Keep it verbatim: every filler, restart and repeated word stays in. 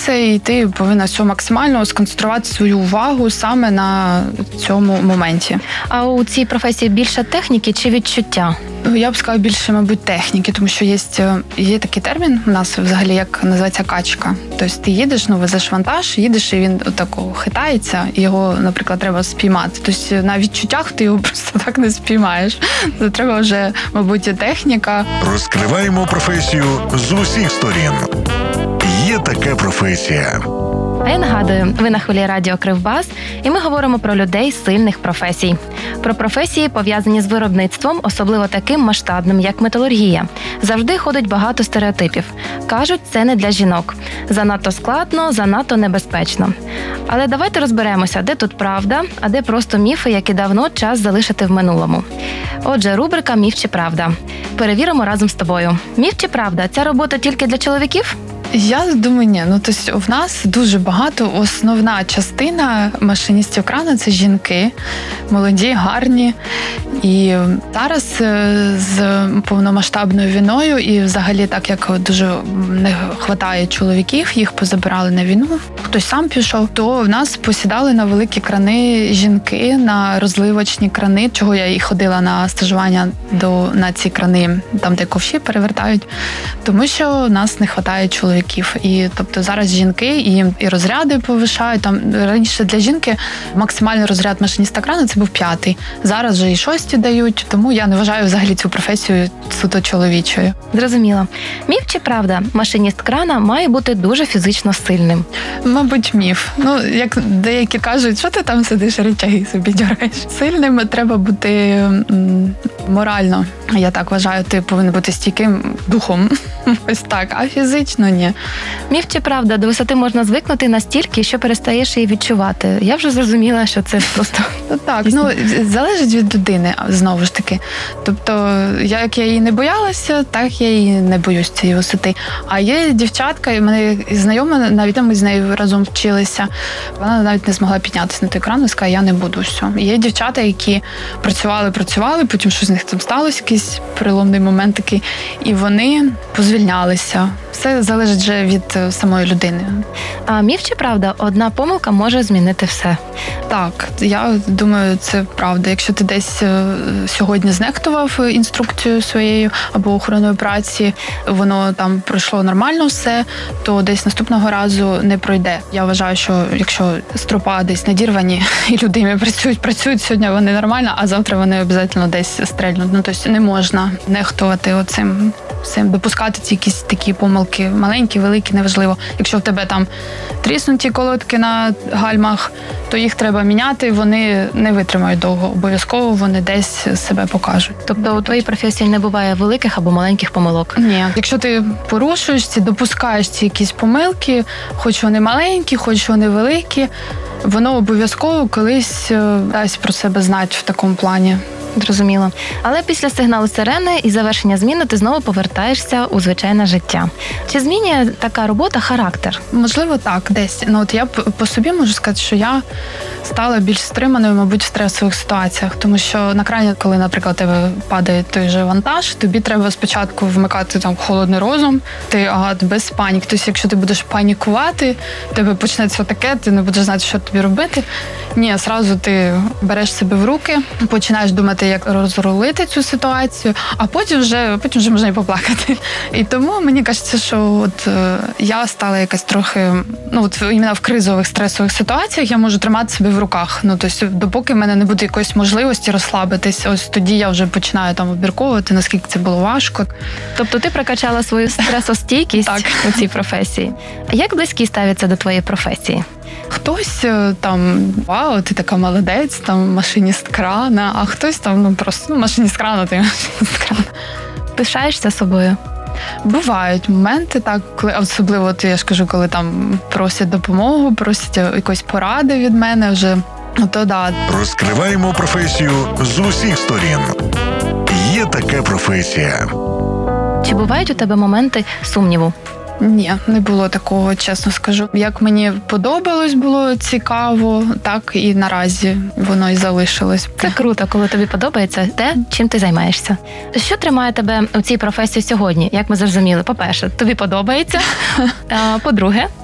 це, і ти повинна все максимально сконцентрувати свою увагу саме на цьому моменті. А у цій професії більше техніки чи відчуття? Я б сказала більше, мабуть, техніки, тому що є, є такий термін у нас взагалі, як називається качка. Тобто ти їдеш, ну, везеш вантаж, їдеш, і він отако хитається, і його, наприклад, треба спіймати. Тобто на відчуттях ти його просто так не спіймаєш. Це треба вже, мабуть, і техніка. Розкриваємо професію з усіх сторін. Є така професія. А я нагадую, ви на хвилі радіо Кривбас, і ми говоримо про людей сильних професій. Про професії, пов'язані з виробництвом, особливо таким масштабним, як металургія. Завжди ходить багато стереотипів. Кажуть, це не для жінок. Занадто складно, занадто небезпечно. Але давайте розберемося, де тут правда, а де просто міфи, які давно час залишити в минулому. Отже, рубрика «Міф чи правда». Перевіримо разом з тобою. Міф чи правда? Ця робота тільки для чоловіків? Я думаю, ні. Ну, тобто, в нас дуже багато, основна частина машиністів крана – це жінки, молоді, гарні. І зараз з повномасштабною війною і взагалі так, як дуже не вистачає чоловіків, їх позабирали на війну, хтось сам пішов, то в нас посідали на великі крани жінки, на розливочні крани, чого я і ходила на стажування до, на ці крани, там, де ковші перевертають, тому що в нас не вистачає чоловіків. І тобто зараз жінки, і їм і розряди повишають. Там раніше для жінки максимальний розряд машиніста крана це був п'ятий. Зараз вже і шості дають, тому я не вважаю взагалі цю професію суто чоловічою. Зрозуміло. Міф чи правда? Машиніст крана має бути дуже фізично сильним. Мабуть, міф. Ну, як деякі кажуть, що ти там сидиш, речаги собі дергаєш. Сильним треба бути м, морально. Я так вважаю, ти повинен бути стійким духом. Ось так, а фізично ні. Міф чи правда? До висоти можна звикнути настільки, що перестаєш її відчувати. Я вже зрозуміла, що це просто... Так, ну, залежить від людини, знову ж таки. Тобто, як я її не боялася, так я її не боюсь цієї висоти. А є дівчатка, і в мене знайома, навіть ми з нею разом вчилися, вона навіть не змогла піднятися на той кран і сказала, я не буду, все. Є дівчата, які працювали, працювали, потім щось з них там сталося, якийсь переломний момент такий, і вони позвільнялися. Все залежить вже від самої людини. А міф чи правда? Одна помилка може змінити все. Так, я думаю, це правда. Якщо ти десь сьогодні знехтував інструкцію своєю або охороною праці, воно там пройшло нормально все, то десь наступного разу не пройде. Я вважаю, що якщо стропа десь надірвані, і люди працюють, працюють, сьогодні вони нормально, а завтра вони обов'язково десь стрельнуть. Ну, тобто не можна нехтувати оцим, цим, допускати ці якісь такі помилки, маленькі, великі, неважливо. Якщо в тебе там тріснуті колодки на гальмах, то їх треба міняти, вони не витримають довго. Обов'язково вони десь себе покажуть. Тобто у твоїй професії не буває великих або маленьких помилок? Ні. Якщо ти порушуєш ці, допускаєш ці якісь помилки, хоч вони маленькі, хоч вони великі, воно обов'язково колись дасть про себе знати в такому плані. Зрозуміло. Але після сигналу сирени і завершення зміни ти знову повертаєшся у звичайне життя. Чи змінює така робота характер? Можливо, так, десь. Ну, от я по собі можу сказати, що я стала більш стриманою, мабуть, в стресових ситуаціях. Тому що на крані, коли, наприклад, тебе падає той же вантаж, тобі треба спочатку вмикати там холодний розум, ти ага, без паніки. Тобто, якщо ти будеш панікувати, в тебе почнеться таке, ти не будеш знати, що тобі робити. Ні, зразу ти береш себе в руки, починаєш думати, як розрулити цю ситуацію, а потім вже, потім вже можна і поплакати. І тому мені кажеться, що от е, я стала якась трохи, ну от іменно в кризових стресових ситуаціях я можу тримати себе в руках. Ну, тобто, допоки в мене не буде якоїсь можливості розслабитись, ось тоді я вже починаю там обмірковувати, наскільки це було важко. Тобто ти прокачала свою стресостійкість у цій професії. А як близькі ставляться до твоєї професії? Хтось там, вау, ти така молодець, там машиніст крана, а хтось там, ну просто, ну, машиніст крана, ти машиніст крана. Пишаєшся собою? Бувають моменти, так, коли, особливо, от я ж кажу, коли там просять допомогу, просять якоїсь поради від мене вже, ну то да. Розкриваємо професію з усіх сторін. Є така професія. Чи бувають у тебе моменти сумніву? Ні, не було такого, чесно скажу. Як мені подобалось, було цікаво, так і наразі воно і залишилось. Це круто, коли тобі подобається те, чим ти займаєшся. Що тримає тебе у цій професії сьогодні? Як ми зрозуміли? По-перше, тобі подобається. А по-друге?